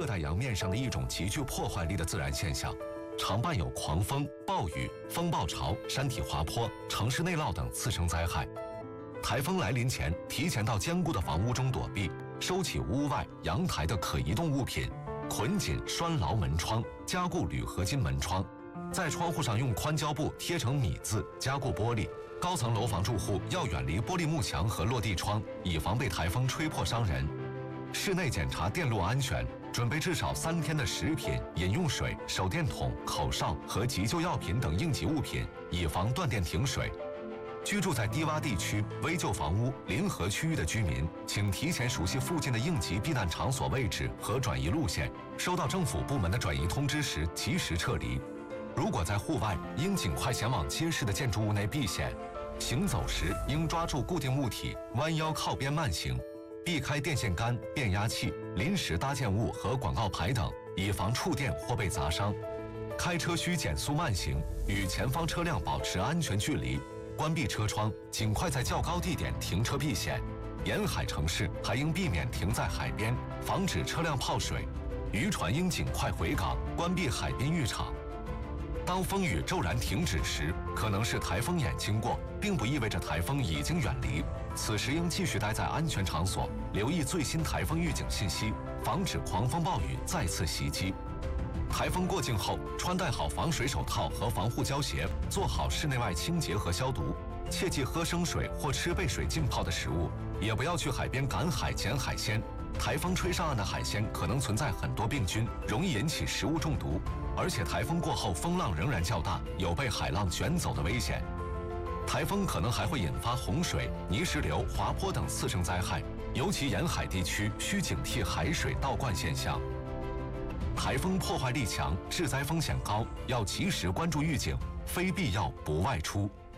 热带洋面上的一种极具破坏力的自然现象，常伴有狂风、暴雨、风暴潮、山体滑坡、城市内涝等次生灾害。台风来临前，提前到坚固的房屋中躲避，收起屋外、阳台的可移动物品，捆紧拴牢门窗，加固铝合金门窗，在窗户上用宽胶布贴成米字，加固玻璃。高层楼房住户要远离玻璃幕墙和落地窗，以防被台风吹破伤人。室内检查电路安全，准备至少3天的食品、饮用水、手电筒、口哨和急救药品等应急物品，以防断电停水。居住在低洼地区、危旧房屋、临河区域的居民，请提前熟悉附近的应急避难场所位置和转移路线，收到政府部门的转移通知时及时撤离。如果在户外，应尽快前往结实的建筑物内避险。行走时应抓住固定物体，弯腰靠边慢行，避开电线杆、变压器、临时搭建物和广告牌等，以防触电或被砸伤。开车需减速慢行，与前方车辆保持安全距离。关闭车窗，尽快在较高地点停车避险。沿海城市还应避免停在海边，防止车辆泡水。渔船应尽快回港，关闭海滨浴场。当风雨骤然停止时，可能是台风眼经过，并不意味着台风已经远离。此时应继续待在安全场所，留意最新台风预警信息，防止狂风暴雨再次袭击。台风过境后，穿戴好防水手套和防护胶鞋，做好室内外清洁和消毒。切忌喝生水或吃被水浸泡的食物，也不要去海边赶海捡海鲜。台风吹上岸的海鲜可能存在很多病菌，容易引起食物中毒。而且台风过后风浪仍然较大，有被海浪卷走的危险。台风可能还会引发洪水、泥石流、滑坡等次生灾害，尤其沿海地区需警惕海水倒灌现象。台风破坏力强，致灾风险高，要及时关注预警，非必要不外出。